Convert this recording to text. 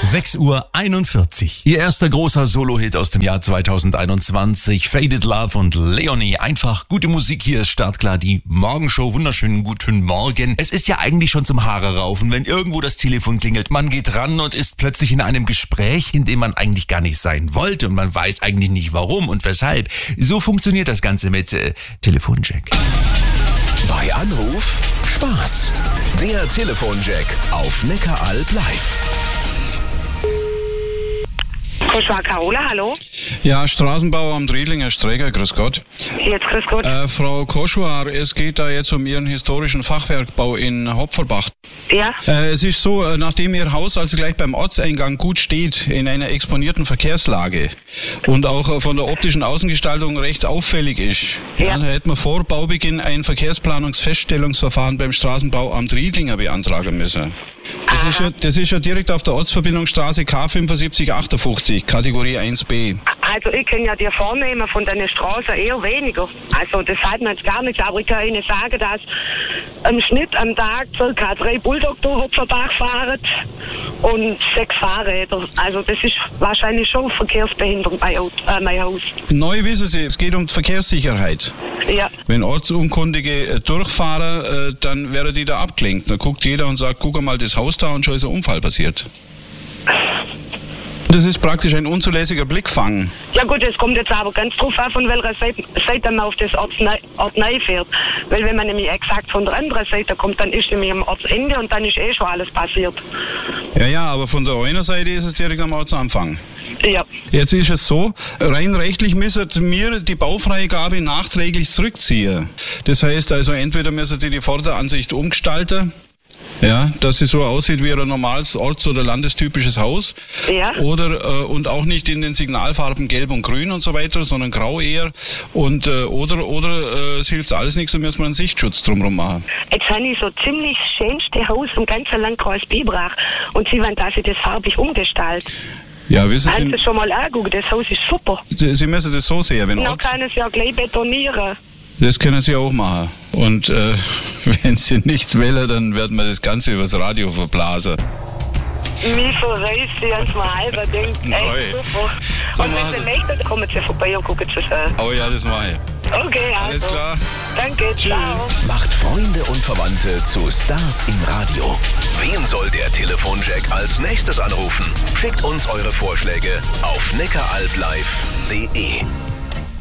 6:41 Uhr. Ihr erster großer Solo-Hit aus dem Jahr 2021, Faded Love und Leonie. Einfach gute Musik, hier ist startklar die Morgenshow. Wunderschönen guten Morgen. Es ist ja eigentlich schon zum Haare raufen, wenn irgendwo das Telefon klingelt. Man geht ran und ist plötzlich in einem Gespräch, in dem man eigentlich gar nicht sein wollte und man weiß eigentlich nicht warum und weshalb. So funktioniert das Ganze mit Telefonjack. Bei Anruf Spaß. Der Telefonjack auf Neckaralb live. Koschwar Carola, hallo? Ja, Straßenbauer am Driedlinger Sträger, grüß Gott. Jetzt grüß Gott. Frau Koschwar, es geht da jetzt um Ihren historischen Fachwerkbau in Hopferbach. Ja? Es ist so, nachdem Ihr Haus also gleich beim Ortseingang gut steht, in einer exponierten Verkehrslage und auch von der optischen Außengestaltung recht auffällig ist, Ja. da hätten wir vor Baubeginn ein Verkehrsplanungsfeststellungsverfahren beim Straßenbau am Driedlinger beantragen müssen. Das ist ja direkt auf der Ortsverbindungsstraße K7558, Kategorie 1b. Also ich kann ja dir vornehmen von deiner Straße eher weniger. Also das sagt man jetzt gar nicht, aber ich kann Ihnen sagen, dass im Schnitt am Tag ca. 3 Bulldog durch Hopferbach fahren und 6 Fahrräder. Also das ist wahrscheinlich schon Verkehrsbehinderung bei mein Haus. Neu wissen Sie, es geht um die Verkehrssicherheit. Ja. Wenn Ortsunkundige durchfahren, dann werden die da abgelenkt. Dann guckt jeder und sagt, guck mal das Haus da und schon ist ein Unfall passiert. Das ist praktisch ein unzulässiger Blickfang. Ja gut, es kommt jetzt aber ganz drauf an, von welcher Seite man auf das Ort neu fährt. Weil wenn man nämlich exakt von der anderen Seite kommt, dann ist nämlich am Ortsende und dann ist schon alles passiert. Ja, aber von der einen Seite ist es direkt am Ortsanfang. Ja. Jetzt ist es so, rein rechtlich müssen wir die Baufreigabe nachträglich zurückziehen. Das heißt also, entweder müssen Sie die Vorderansicht umgestalten, ja, dass sie so aussieht wie ein normales orts- oder landestypisches Haus. Ja. Oder und auch nicht in den Signalfarben Gelb und Grün und so weiter, sondern Grau eher. Und oder es hilft alles nichts, dann müssen wir einen Sichtschutz drumherum machen. Jetzt habe ich so ziemlich schönste Haus im ganzen Landkreis Biberach und Sie wollen, dass ich das farblich umgestalte. Ja, wissen Haben Sie schon mal angucken, das Haus ist super. Sie müssen das so sehen, wenn Dann kann es ja gleich betonieren. Das können Sie auch machen. Und wenn Sie nicht wählen, dann werden wir das Ganze übers Radio verblasen. Mich verreist Sie als mal halber, denkt echt super. So und wenn Sie möchten, kommen Sie vorbei und gucken Sie es an. Oh ja, das mache ich. Okay, also. Alles klar. Danke, ciao. Macht Freunde und Verwandte zu Stars im Radio. Wen soll der Telefonjack als nächstes anrufen? Schickt uns eure Vorschläge auf neckaralblive.de.